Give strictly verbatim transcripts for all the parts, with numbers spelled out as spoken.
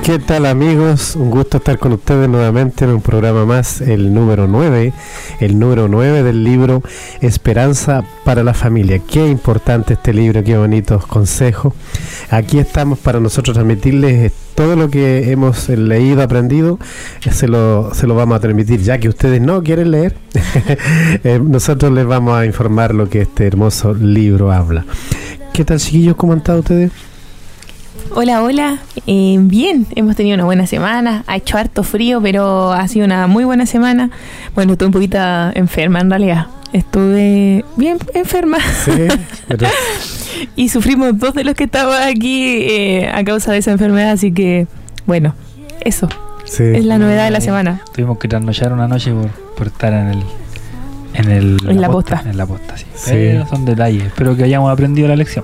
¿Qué tal, amigos? Un gusto estar con ustedes nuevamente en un programa más, el número nueve, el número nueve del libro Esperanza para la Familia. Qué importante este libro, qué bonitos consejos. Aquí estamos para nosotros transmitirles todo lo que hemos leído, aprendido, se lo, se lo vamos a transmitir, ya que ustedes no quieren leer. eh, nosotros les vamos a informar lo que este hermoso libro habla. ¿Qué tal, chiquillos? ¿Cómo han estado ustedes? Hola, hola. Eh, bien, hemos tenido una buena semana. Ha hecho harto frío, pero ha sido una muy buena semana. Bueno, estuve un poquito enferma en realidad. Estuve bien enferma. Sí, pero... y sufrimos dos de los que estaban aquí eh, a causa de esa enfermedad, así que, bueno, eso. Sí. Es la novedad de la semana. Tuvimos que trasnochar una noche por, por estar en el... En, el, en la, la posta. posta. En la posta, sí. sí. Pero son detalles. Espero que hayamos aprendido la lección.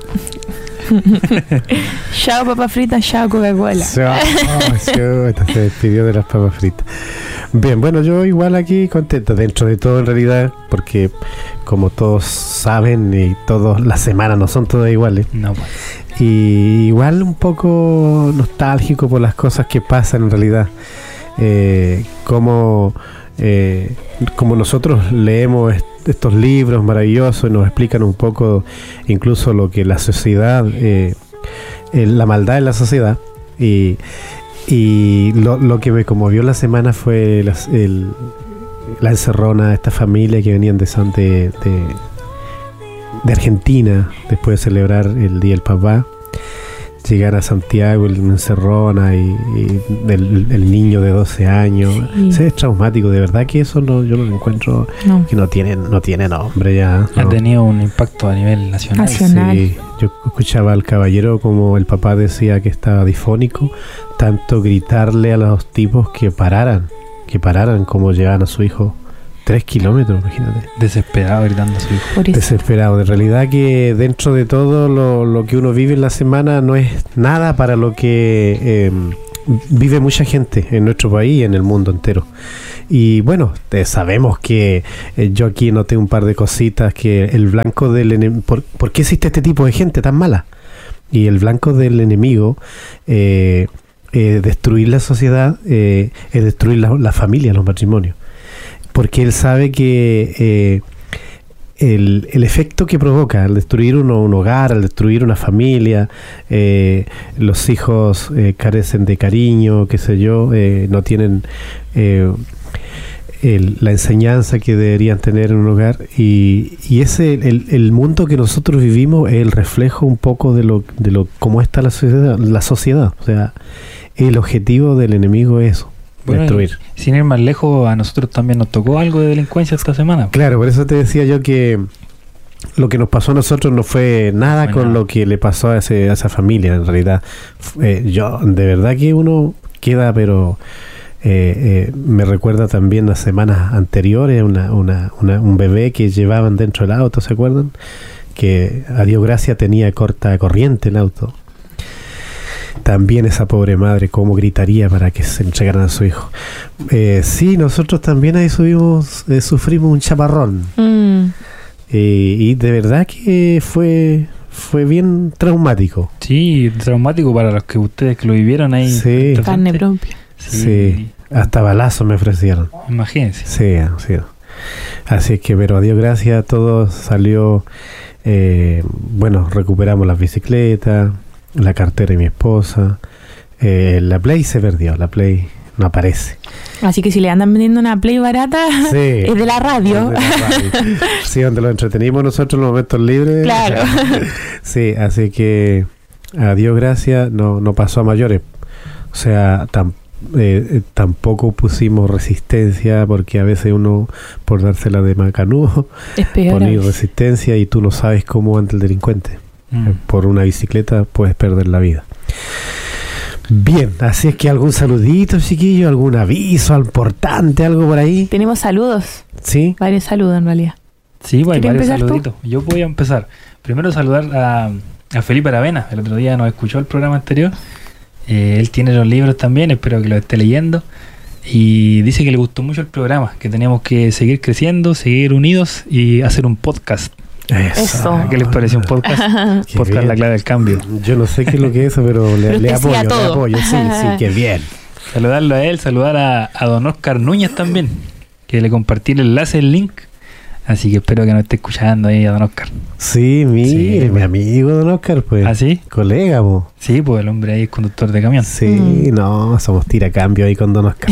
Chao papas fritas, chao Coca-Cola. Oh, se despidió de las papas fritas. Bien, bueno, yo igual aquí contento dentro de todo en realidad, porque como todos saben y todas las semanas no son todas iguales. No, pues. Y igual un poco nostálgico por las cosas que pasan en realidad. Eh, como eh, como nosotros leemos estos libros maravillosos y nos explican un poco incluso lo que la sociedad, eh, la maldad en la sociedad, y, y lo, lo que me conmovió la semana fue las, el, la encerrona de esta familia que venían de, de, de, de Argentina después de celebrar el Día del Papá. Llegar a Santiago, el encerrona y, y el, el niño de doce años, sí. Eso es traumático, de verdad que eso no, yo no lo encuentro, no. que no tiene, no tiene nombre ya. Ha no. tenido un impacto a nivel nacional. nacional. Sí, yo escuchaba al caballero como el papá decía que estaba difónico, tanto gritarle a los tipos que pararan, que pararan como llevaban a su hijo. Tres kilómetros, imagínate. Desesperado gritando a su hijo. Desesperado. De realidad que dentro de todo lo, lo que uno vive en la semana no es nada para lo que eh, vive mucha gente en nuestro país y en el mundo entero. Y bueno, eh, sabemos que eh, yo aquí noté un par de cositas, que el blanco del enemigo... ¿Por, ¿Por qué existe este tipo de gente tan mala? Y el blanco del enemigo... Eh, eh, destruir la sociedad eh, es destruir la, la familia, los matrimonios. Porque él sabe que eh, el, el efecto que provoca al destruir uno, un hogar, al destruir una familia, eh, los hijos eh, carecen de cariño, qué sé yo, eh, no tienen eh, el, la enseñanza que deberían tener en un hogar, y, y ese el, el mundo que nosotros vivimos es el reflejo un poco de lo de lo cómo está la sociedad, la sociedad. O sea, el objetivo del enemigo es eso. Bueno, destruir. Sin ir más lejos, a nosotros también nos tocó algo de delincuencia esta semana. Claro, por eso te decía yo que lo que nos pasó a nosotros no fue nada no fue con nada. Lo que le pasó a, ese, a esa familia, en realidad. Eh, yo, de verdad que uno queda, pero eh, eh, me recuerda también las semanas anteriores, una, una, una, un bebé que llevaban dentro del auto, ¿se acuerdan? Que a Dios gracias tenía corta corriente el auto. También esa pobre madre, cómo gritaría para que se entregaran a su hijo. Eh, sí, nosotros también ahí subimos, eh, sufrimos un chaparrón. Mm. Eh, y de verdad que fue fue bien traumático. Sí, traumático para los que ustedes que lo vivieron ahí. Sí. Carne propia. Sí. sí. Hasta balazos me ofrecieron. Imagínense. Sí, sí. Así que, pero a Dios gracias, todo salió. Eh, bueno, recuperamos las bicicletas, la cartera de mi esposa, eh, la Play se perdió, la Play no aparece. Así que si le andan vendiendo una Play barata, sí, es de la radio. De la radio. Sí, donde lo entretenimos nosotros en los momentos libres. Claro. Sí, así que a Dios gracias no, no pasó a mayores. O sea, tam, eh, tampoco pusimos resistencia, porque a veces uno, por dársela de macanudo, pone resistencia y tú no sabes cómo anda el delincuente. Por una bicicleta puedes perder la vida. Bien, así es que algún saludito, chiquillo, algún aviso importante, algo por ahí. Tenemos saludos. Sí. Varios saludos en realidad. Sí, pues, hay varios saluditos. Tú? Yo voy a empezar. Primero saludar a, a Felipe Aravena. El otro día nos escuchó el programa anterior. Eh, él tiene los libros también, espero que los esté leyendo. Y dice que le gustó mucho el programa, que teníamos que seguir creciendo, seguir unidos y hacer un podcast. Eso. Eso. ¿Qué les pareció un podcast? Qué Podcast bien. La Clave del Cambio. Yo no sé qué es lo que es eso, pero le, Pero le usted sí a apoyo, le todo. apoyo. Sí, sí, qué bien. Saludarlo a él, saludar a, a don Oscar Núñez también, que le compartí el enlace, el link. Así que espero que nos esté escuchando ahí a don Oscar. Sí, mire, Sí, mi bueno. amigo don Oscar, pues. ¿Ah, sí? Colega, po. Sí, pues el hombre ahí es conductor de camión. Sí, Mm. no, somos tiracambio ahí con don Oscar.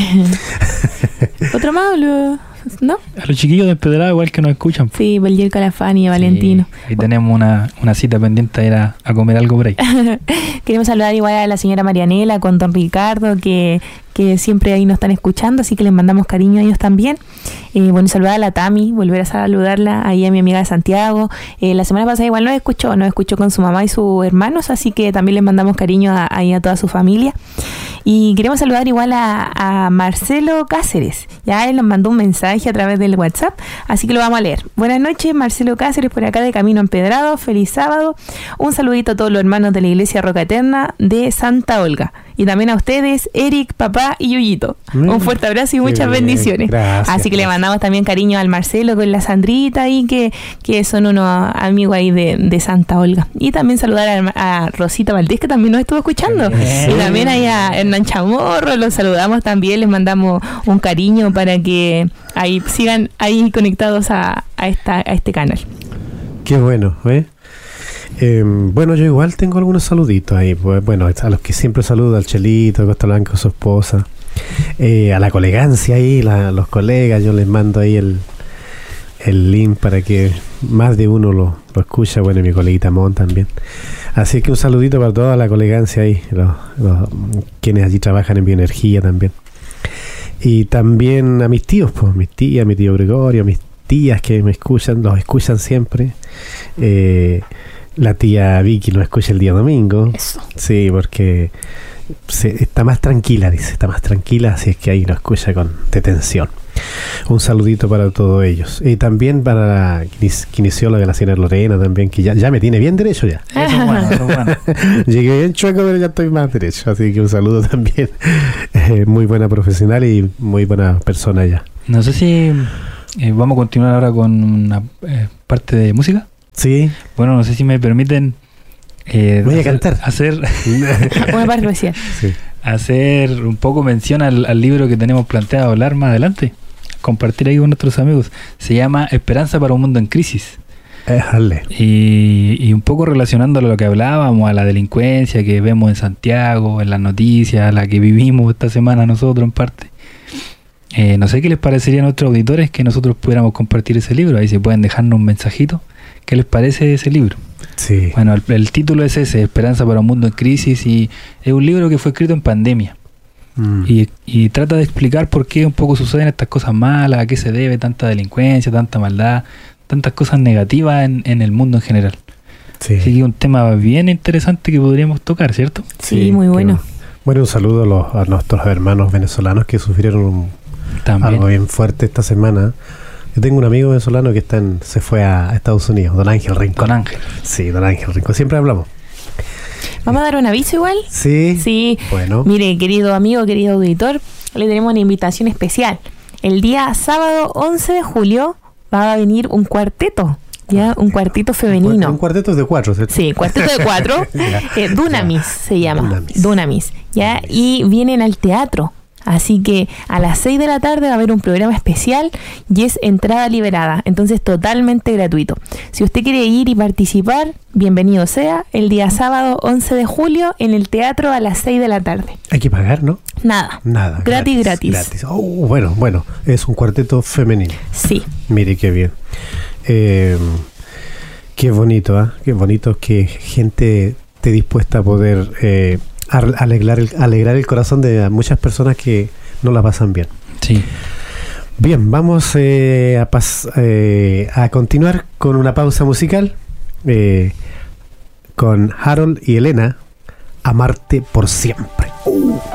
¿Otro más? Lo- ¿No? A los chiquillos de Empedrado igual que nos escuchan. Sí, Bellier Calafani y Valentino. Sí, ahí tenemos una, una cita pendiente a ir a, a comer algo por ahí. Queremos saludar igual a la señora Marianela con don Ricardo, que, que siempre ahí nos están escuchando, así que les mandamos cariño a ellos también. Eh, bueno, saludar a la Tami, volver a saludarla, ahí a mi amiga de Santiago. Eh, la semana pasada igual nos escuchó, nos escuchó con su mamá y sus hermanos, así que también les mandamos cariño a, ahí a toda su familia. Y queremos saludar igual a, a Marcelo Cáceres. Ya él nos mandó un mensaje a través del WhatsApp, así que lo vamos a leer. Buenas noches, Marcelo Cáceres, por acá de Camino Empedrado. Feliz sábado. Un saludito a todos los hermanos de la Iglesia Roca Eterna de Santa Olga. Y también a ustedes, Eric, papá y Yuyito. Mm. Un fuerte abrazo y Qué muchas bien. bendiciones. Gracias, así que le gracias. mandamos también cariño al Marcelo con la Sandrita ahí, que, que son unos amigos ahí de, de Santa Olga. Y también saludar a, a Rosita Valdés, que también nos estuvo escuchando. Bien. Y también ahí a Hernán Chamorro, los saludamos también, les mandamos un cariño para que ahí sigan ahí conectados a, a, esta, a este canal. Qué bueno, ¿eh? Eh, bueno, yo igual tengo algunos saluditos ahí. Pues, bueno, a los que siempre saludo, al Chelito, a Costa Blanca, su esposa, eh, a la colegancia ahí, la, los colegas, yo les mando ahí el, el link para que más de uno lo, lo escuche. Bueno, y mi coleguita Mon también. Así que un saludito para toda la colegancia ahí, los, los, quienes allí trabajan en bioenergía también. Y también a mis tíos, pues, mis tías, mi tío Gregorio, mis tías que me escuchan, los escuchan siempre. Eh, la tía Vicky lo escucha el día domingo. Eso. Sí, porque se, está más tranquila, dice, está más tranquila, así es que ahí lo escucha con detención. Un saludito para todos ellos. Y también para la kinis- kinesióloga, la señora Lorena también, que ya, ya me tiene bien derecho ya. Eso es bueno, eso es bueno. Llegué bien chueco, pero ya estoy más derecho. Así que un saludo también. Eh, muy buena profesional y muy buena persona ya. No sé si eh, vamos a continuar ahora con una eh, parte de música. Sí. Bueno, no sé si me permiten eh, Voy a hacer, cantar. hacer Una parte especial. Sí. hacer un poco mención al, al libro que tenemos planteado hablar más adelante, compartir ahí con nuestros amigos. Se llama Esperanza para un mundo en crisis. Déjale. Y, y un poco relacionándolo a lo que hablábamos, a la delincuencia que vemos en Santiago, en las noticias, a la que vivimos esta semana nosotros en parte. Eh, no sé qué les parecería a nuestros auditores que nosotros pudiéramos compartir ese libro. Ahí se pueden dejarnos un mensajito. ¿Qué les parece ese libro? Sí. Bueno, el, el título es ese, Esperanza para un mundo en crisis, y es un libro que fue escrito en pandemia. Mm. Y, y trata de explicar por qué un poco suceden estas cosas malas, a qué se debe tanta delincuencia, tanta maldad, tantas cosas negativas en, en el mundo en general. Sí. Así que es un tema bien interesante que podríamos tocar, ¿cierto? Sí, muy qué bueno. Bueno, un saludo a, los, a nuestros hermanos venezolanos que sufrieron un, También. algo bien fuerte esta semana. Yo tengo un amigo venezolano que está en, se fue a, a Estados Unidos, don Ángel Rincón. Con Ángel. Sí, don Ángel Rincón. Siempre hablamos. ¿Vamos a dar un aviso igual? Sí. Sí. Bueno. Mire, querido amigo, querido auditor, le tenemos una invitación especial. El día sábado once de julio va a venir un cuarteto, ¿ya? Un cuarteto femenino. Un cuarteto de cuatro, ¿cierto? Sí, cuarteto de cuatro. Ya. eh, Dunamis se llama. Dunamis. Dunamis. ¿Ya? Dunamis. Y vienen al teatro. Así que a las seis de la tarde va a haber un programa especial y es entrada liberada, entonces totalmente gratuito. Si usted quiere ir y participar, bienvenido sea, el día sábado once de julio en el teatro a las seis de la tarde. Hay que pagar, ¿no? Nada. Nada. Gratis, gratis. gratis. Oh, bueno, bueno. Es un cuarteto femenino. Sí. Mire qué bien. Eh, qué bonito, ¿ah? Qué bonito que gente esté dispuesta a poder eh, ar- alegrar, el, alegrar el corazón de muchas personas que no la pasan bien. Sí. Bien, vamos eh, a, pas- eh, a continuar con una pausa musical eh, con Harold y Elena, Amarte por siempre. Uh.